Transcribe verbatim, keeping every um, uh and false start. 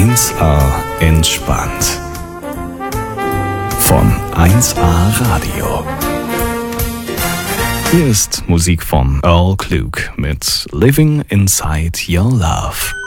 eins A entspannt. Von eins A Radio. Hier ist Musik von Earl Klug mit Living Inside Your Love.